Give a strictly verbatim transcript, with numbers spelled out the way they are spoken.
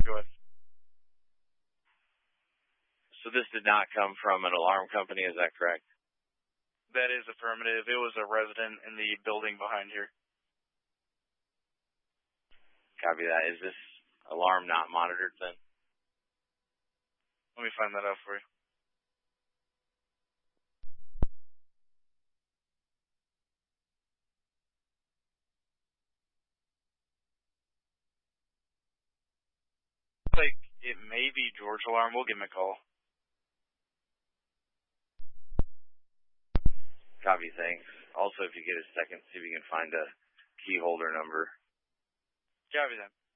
Go ahead. So this did not come from an alarm company, is that correct? That is affirmative. It was a resident in the building behind here. Copy that. Is this alarm not monitored then? Let me find that out for you. Like, it may be George Alarm. We'll give him a call. Copy, thanks. Also, if you get a second, see if you can find a key holder number. Copy that.